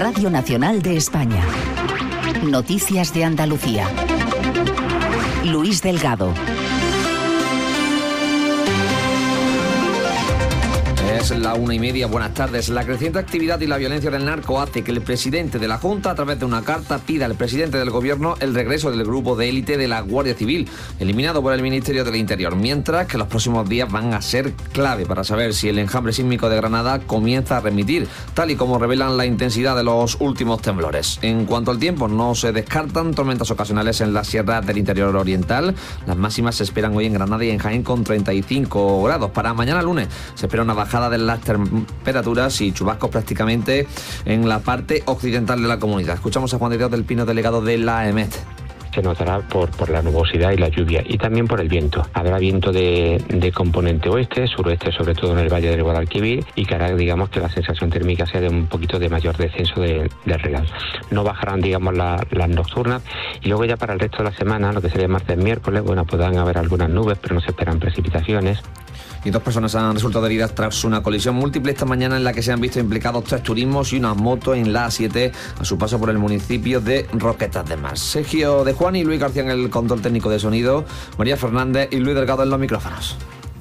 Radio Nacional de España. Noticias de Andalucía. Luis Delgado. Es la 1:30, buenas tardes. La creciente actividad y la violencia del narco hace que el presidente de la Junta, a través de una carta, pida al presidente del Gobierno el regreso del grupo de élite de la Guardia Civil, eliminado por el Ministerio del Interior, mientras que los próximos días van a ser clave para saber si el enjambre sísmico de Granada comienza a remitir, tal y como revelan la intensidad de los últimos temblores. En cuanto al tiempo, no se descartan tormentas ocasionales en la sierra del interior oriental. Las máximas se esperan hoy en Granada y en Jaén con 35 grados. Para mañana lunes se espera una bajada de las temperaturas y chubascos prácticamente en la parte occidental de la comunidad. Escuchamos a Juan de Dios del Pino, delegado de la EMET. Se notará por la nubosidad y la lluvia, y también por el viento. Habrá viento de componente oeste, suroeste, sobre todo en el Valle del Guadalquivir, y que hará, digamos, que la sensación térmica sea de un poquito de mayor descenso del real. No bajarán, digamos, las nocturnas, y luego ya para el resto de la semana, lo que sería martes, miércoles, bueno, podrán haber algunas nubes, pero no se esperan precipitaciones. Y 2 personas han resultado heridas tras una colisión múltiple esta mañana en la que se han visto implicados 3 turismos y una moto en la A7 a su paso por el municipio de Roquetas de Mar. Sergio de Juan y Luis García en el control técnico de sonido, María Fernández y Luis Delgado en los micrófonos.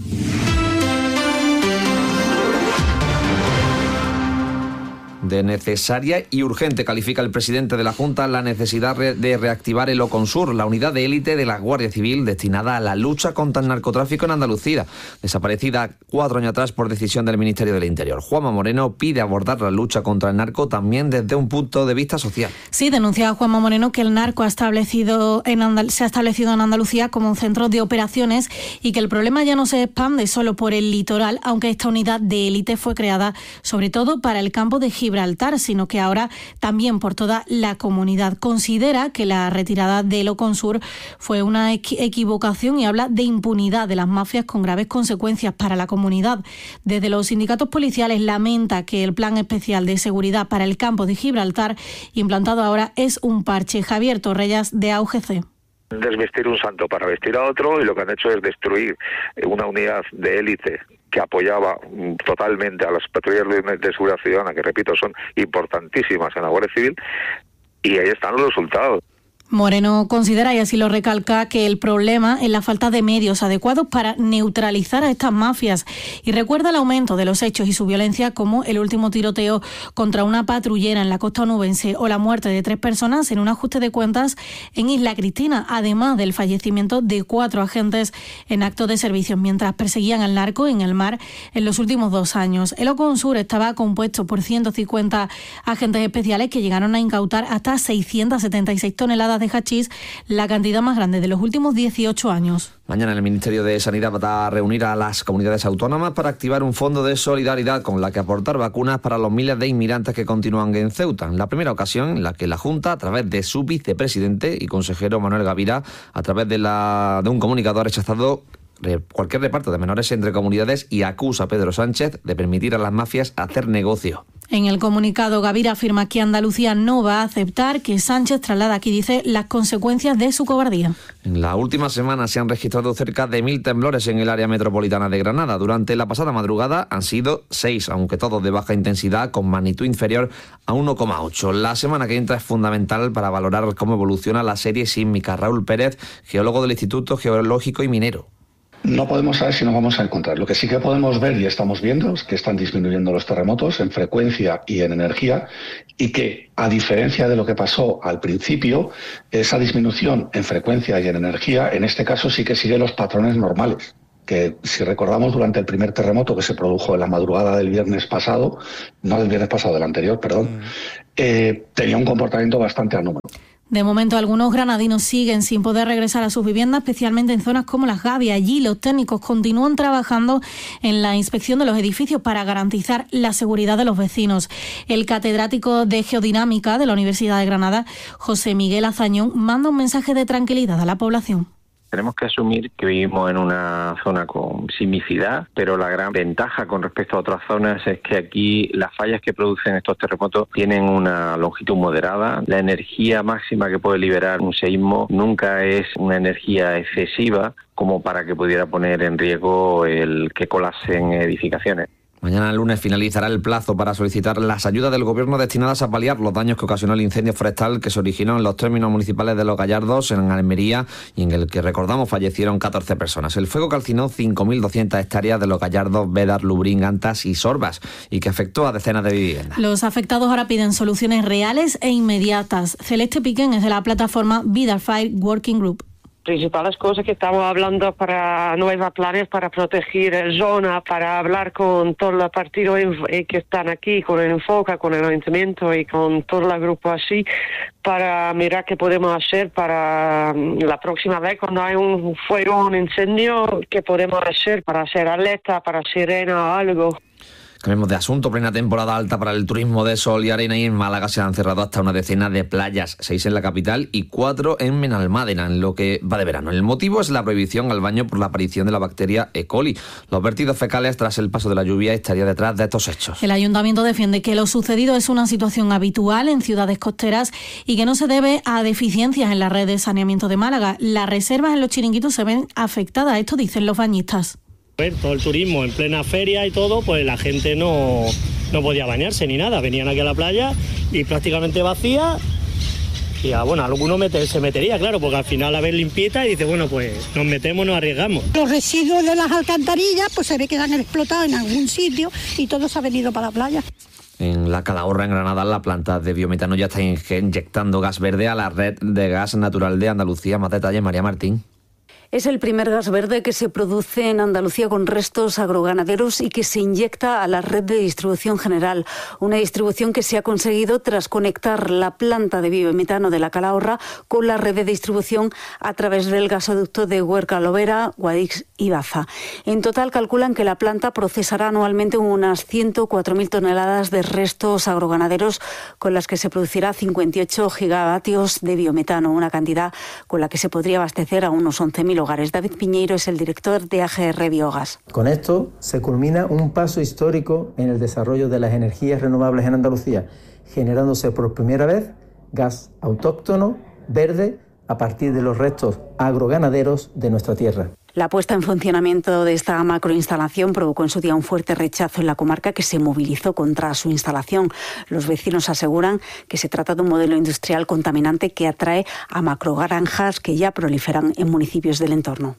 De necesaria y urgente califica el presidente de la Junta la necesidad de reactivar el Oconsur, la unidad de élite de la Guardia Civil destinada a la lucha contra el narcotráfico en Andalucía, desaparecida 4 años atrás por decisión del Ministerio del Interior. Juanma Moreno pide abordar la lucha contra el narco también desde un punto de vista social. Sí, denuncia Juanma Moreno que el narco se ha establecido en Andalucía como un centro de operaciones y que el problema ya no se expande solo por el litoral, aunque esta unidad de élite fue creada sobre todo para el campo de Gibraltar, sino que ahora también por toda la comunidad. Considera que la retirada del Oconsur fue una equivocación y habla de impunidad de las mafias con graves consecuencias para la comunidad. Desde los sindicatos policiales lamenta que el plan especial de seguridad para el campo de Gibraltar, implantado ahora, es un parche. Javier Torrellas, de AUGC. Desvestir un santo para vestir a otro, y lo que han hecho es destruir una unidad de élite que apoyaba totalmente a las patrullas de seguridad ciudadana, que repito, son importantísimas en la Guardia Civil, y ahí están los resultados. Moreno considera, y así lo recalca, que el problema es la falta de medios adecuados para neutralizar a estas mafias, y recuerda el aumento de los hechos y su violencia, como el último tiroteo contra una patrullera en la costa onubense o la muerte de 3 personas en un ajuste de cuentas en Isla Cristina, además del fallecimiento de 4 agentes en acto de servicio mientras perseguían al narco en el mar en los últimos 2 años. El Oconsur estaba compuesto por 150 agentes especiales que llegaron a incautar hasta 676 toneladas de hachís, la cantidad más grande de los últimos 18 años. Mañana el Ministerio de Sanidad va a reunir a las comunidades autónomas para activar un fondo de solidaridad con la que aportar vacunas para los miles de inmigrantes que continúan en Ceuta. En la primera ocasión en la que la Junta, a través de su vicepresidente y consejero Manuel Gavira, a través de un comunicado, ha rechazado cualquier reparto de menores entre comunidades y acusa a Pedro Sánchez de permitir a las mafias hacer negocio. En el comunicado, Gavira afirma que Andalucía no va a aceptar que Sánchez traslada aquí, dice, las consecuencias de su cobardía. En la última semana se han registrado cerca de 1000 temblores en el área metropolitana de Granada. Durante la pasada madrugada han sido 6, aunque todos de baja intensidad, con magnitud inferior a 1,8. La semana que entra es fundamental para valorar cómo evoluciona la serie sísmica. Raúl Pérez, geólogo del Instituto Geológico y Minero. No podemos saber si nos vamos a encontrar. Lo que sí que podemos ver y estamos viendo es que están disminuyendo los terremotos en frecuencia y en energía, y que, a diferencia de lo que pasó al principio, esa disminución en frecuencia y en energía, en este caso sí que sigue los patrones normales, que si recordamos durante el primer terremoto que se produjo en la madrugada del viernes pasado, no del viernes pasado, del anterior, perdón, tenía un comportamiento bastante anómalo. De momento, algunos granadinos siguen sin poder regresar a sus viviendas, especialmente en zonas como Las Gavias. Allí los técnicos continúan trabajando en la inspección de los edificios para garantizar la seguridad de los vecinos. El catedrático de Geodinámica de la Universidad de Granada, José Miguel Azañón, manda un mensaje de tranquilidad a la población. Tenemos que asumir que vivimos en una zona con sismicidad, pero la gran ventaja con respecto a otras zonas es que aquí las fallas que producen estos terremotos tienen una longitud moderada. La energía máxima que puede liberar un seísmo nunca es una energía excesiva como para que pudiera poner en riesgo el que colapsen edificaciones. Mañana lunes finalizará el plazo para solicitar las ayudas del Gobierno destinadas a paliar los daños que ocasionó el incendio forestal que se originó en los términos municipales de Los Gallardos, en Almería, y en el que, recordamos, fallecieron 14 personas. El fuego calcinó 5.200 hectáreas de Los Gallardos, Bédar, Lubrín, Antas y Sorbas, y que afectó a decenas de viviendas. Los afectados ahora piden soluciones reales e inmediatas. Celeste Piquén es de la plataforma Vidal Fire Working Group. Principales cosas que estamos hablando para nuevos planes para proteger zona, para hablar con todos los partidos que están aquí, con el Enfoca, con el Ayuntamiento y con todo el grupo así, para mirar qué podemos hacer para la próxima vez cuando hay un fuego, un incendio, qué podemos hacer para hacer alerta, para sirena o algo. Cambiemos de asunto. Plena temporada alta para el turismo de sol y arena, y en Málaga se han cerrado hasta una decena de playas, 6 en la capital y 4 en Benalmádena, en lo que va de verano. El motivo es la prohibición al baño por la aparición de la bacteria E. coli. Los vertidos fecales tras el paso de la lluvia estaría detrás de estos hechos. El ayuntamiento defiende que lo sucedido es una situación habitual en ciudades costeras y que no se debe a deficiencias en la red de saneamiento de Málaga. Las reservas en los chiringuitos se ven afectadas, esto dicen los bañistas. Todo el turismo en plena feria y todo, pues la gente no podía bañarse ni nada. Venían aquí a la playa y prácticamente vacía. Y alguno se metería, claro, porque al final la ves limpieta y dice, bueno, pues nos metemos, nos arriesgamos. Los residuos de las alcantarillas, pues se ve que han explotado en algún sitio y todo se ha venido para la playa. En la Calahorra, en Granada, la planta de biometano ya está inyectando gas verde a la red de gas natural de Andalucía. Más detalles, María Martín. Es el primer gas verde que se produce en Andalucía con restos agroganaderos y que se inyecta a la red de distribución general. Una distribución que se ha conseguido tras conectar la planta de biometano de la Calahorra con la red de distribución a través del gasoducto de Huerca-Lovera, Guadix y Baza. En total calculan que la planta procesará anualmente unas 104.000 toneladas de restos agroganaderos, con las que se producirá 58 gigavatios de biometano, una cantidad con la que se podría abastecer a unos 11.000 hogares. David Piñeiro es el director de AGR Biogas. Con esto se culmina un paso histórico en el desarrollo de las energías renovables en Andalucía, generándose por primera vez gas autóctono, verde, a partir de los restos agroganaderos de nuestra tierra. La puesta en funcionamiento de esta macroinstalación provocó en su día un fuerte rechazo en la comarca, que se movilizó contra su instalación. Los vecinos aseguran que se trata de un modelo industrial contaminante que atrae a macrogranjas que ya proliferan en municipios del entorno.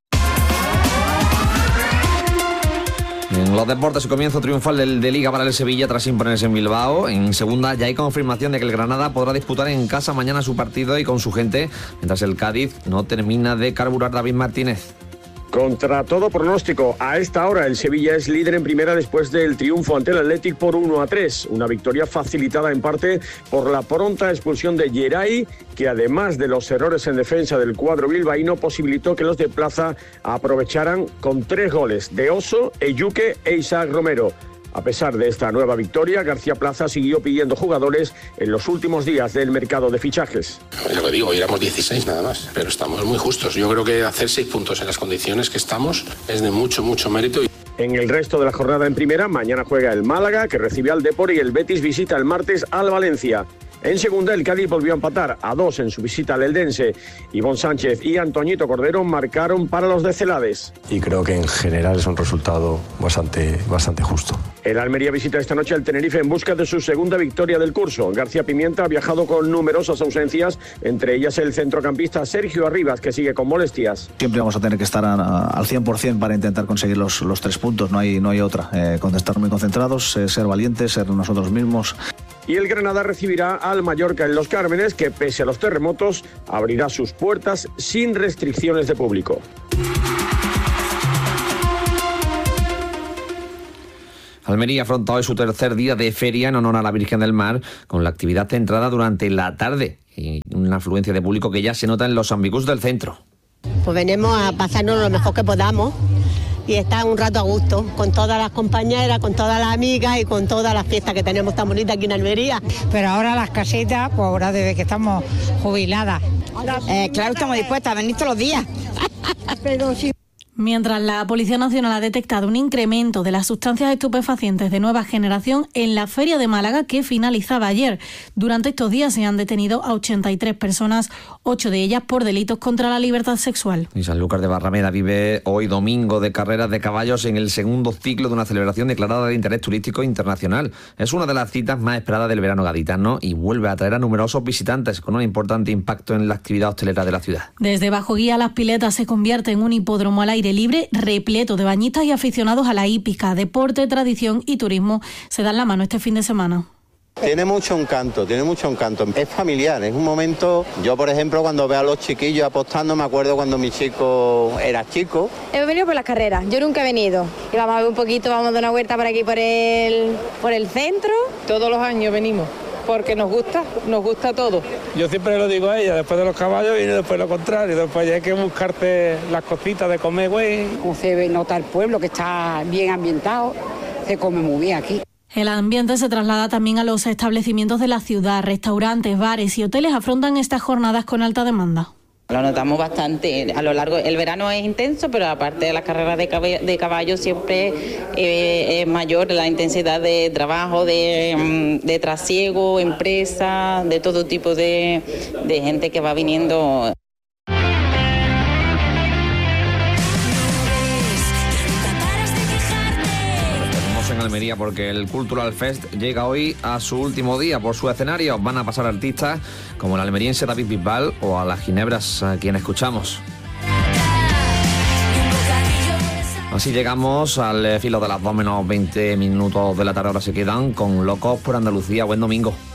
En los deportes, el comienzo triunfal de Liga para el Sevilla tras imponerse en Bilbao. En segunda ya hay confirmación de que el Granada podrá disputar en casa mañana su partido y con su gente, mientras el Cádiz no termina de carburar. David Martínez. Contra todo pronóstico, a esta hora el Sevilla es líder en primera después del triunfo ante el Athletic por 1-3. Una victoria facilitada en parte por la pronta expulsión de Geray, que además de los errores en defensa del cuadro bilbaíno, posibilitó que los de Plaza aprovecharan con 3 goles de Oso, Eyuque e Isaac Romero. A pesar de esta nueva victoria, García Plaza siguió pidiendo jugadores en los últimos días del mercado de fichajes. Es lo que digo, éramos 16 nada más, pero estamos muy justos. Yo creo que hacer 6 puntos en las condiciones que estamos es de mucho mérito. En el resto de la jornada en primera, mañana juega el Málaga, que recibe al Depor, y el Betis visita el martes al Valencia. En segunda, el Cádiz volvió a empatar a 2 en su visita al Eldense. Ivonne Sánchez y Antoñito Cordero marcaron para los de Celades. Y creo que en general es un resultado bastante justo. El Almería visita esta noche al Tenerife en busca de su segunda victoria del curso. García Pimienta ha viajado con numerosas ausencias, entre ellas el centrocampista Sergio Arribas, que sigue con molestias. Siempre vamos a tener que estar al 100% para intentar conseguir los 3 puntos, no hay otra. Estar muy concentrados, ser valientes, ser nosotros mismos. Y el Granada recibirá al Mallorca en Los Cármenes, que pese a los terremotos abrirá sus puertas sin restricciones de público. Almería afronta hoy su tercer día de feria en honor a la Virgen del Mar, con la actividad centrada durante la tarde y una afluencia de público que ya se nota en los ambicus del centro. Pues venimos a pasarnos lo mejor que podamos y estar un rato a gusto con todas las compañeras, con todas las amigas y con todas las fiestas que tenemos tan bonitas aquí en Almería. Pero ahora las casitas, pues ahora desde que estamos jubiladas. Claro, estamos dispuestas a venir todos los días. Pero sí. Mientras la Policía Nacional ha detectado un incremento de las sustancias estupefacientes de nueva generación en la Feria de Málaga que finalizaba ayer. Durante estos días se han detenido a 83 personas, 8 de ellas por delitos contra la libertad sexual. Y Sanlúcar de Barrameda vive hoy domingo de carreras de caballos en el segundo ciclo de una celebración declarada de interés turístico internacional. Es una de las citas más esperadas del verano gaditano y vuelve a atraer a numerosos visitantes con un importante impacto en la actividad hostelera de la ciudad. Desde Bajo Guía Las Piletas se convierte en un hipódromo al aire libre repleto de bañistas y aficionados a la hípica, deporte, tradición y turismo. Se dan la mano este fin de semana. Tiene mucho encanto. Es familiar, es un momento... Yo, por ejemplo, cuando veo a los chiquillos apostando, me acuerdo cuando mi chico era chico. He venido por las carreras, yo nunca he venido. Y vamos a ver un poquito, vamos a dar una vuelta por aquí, por el centro. Todos los años venimos, porque nos gusta todo. Yo siempre lo digo a ella, después de los caballos viene después lo contrario, después hay que buscarte las cositas de comer, güey. Como se nota el pueblo, que está bien ambientado, se come muy bien aquí. El ambiente se traslada también a los establecimientos de la ciudad. Restaurantes, bares y hoteles afrontan estas jornadas con alta demanda. Lo notamos bastante a lo largo. El verano es intenso, pero aparte de las carreras de caballo siempre es mayor la intensidad de trabajo, de trasiego, empresa, de todo tipo de gente que va viniendo. En Almería porque el Cultural Fest llega hoy a su último día. Por su escenario van a pasar artistas como el almeriense David Bisbal o a las Ginebras, a quien escuchamos. Así llegamos al filo de las 2 menos 20 minutos de la tarde. Ahora se quedan con Locos por Andalucía. Buen domingo.